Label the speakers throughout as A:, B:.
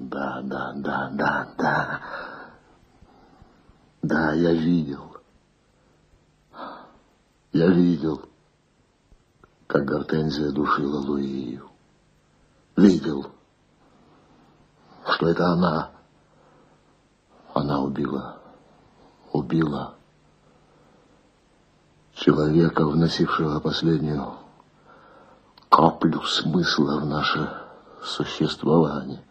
A: Да. Да, я видел. Я видел, как Гортензия душила Луию. Видел, что это она. Она убила человека, вносившего последнюю каплю смысла в наше существование.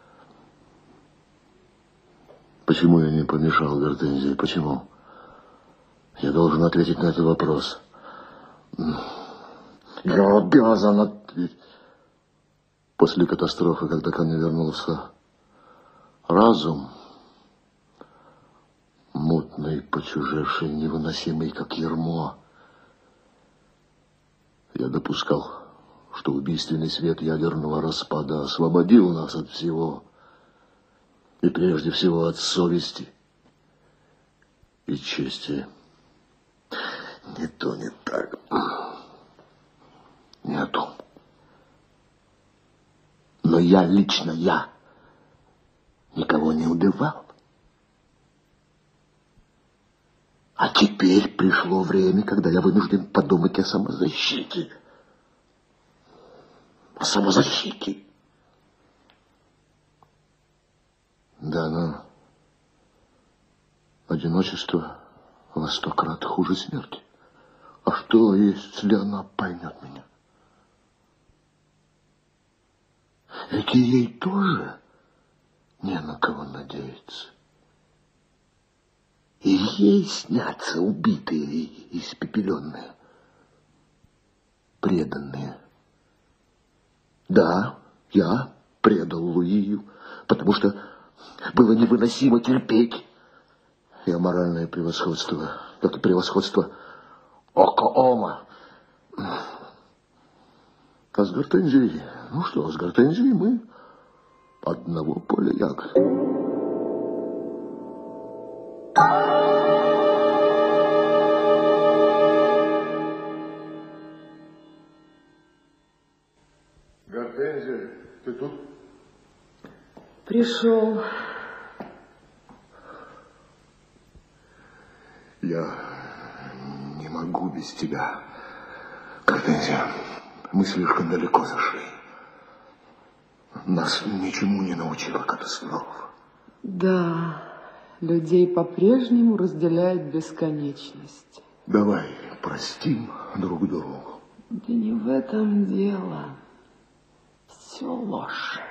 A: Почему я не помешал Гортензии? Почему? Я должен ответить на этот вопрос. Я обязан ответить. После катастрофы, когда ко мне вернулся разум, мутный, почужевший, невыносимый, как ярмо, я допускал, что убийственный свет ядерного распада освободил нас от всего, и прежде всего от совести и чести. Не то, не так. Не о том. Но лично я никого не убивал. А теперь пришло время, когда я вынужден подумать о самозащите. О самозащите. Да, но одиночество во 100 крат хуже смерти. А что, если она поймет меня? Ведь ей тоже не на кого надеяться. И ей снятся убитые и испепеленные, преданные. Да, я предал Луию, потому что было невыносимо терпеть ее моральное превосходство, как и превосходство Окоома. А с Гортензией, с Гортензией мы одного поля ягод. Гортензия, ты тут?
B: Пришел.
A: Я не могу без тебя, Гортензия. Мы слишком далеко зашли. Нас ничему не научила катастрофа.
B: Да, людей по-прежнему разделяет бесконечность.
A: Давай простим друг другу.
B: Да не в этом дело. Все ложь.